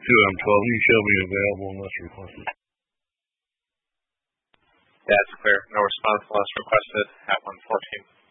2M12. You shall be available unless requested. That's clear. No response unless requested at 114.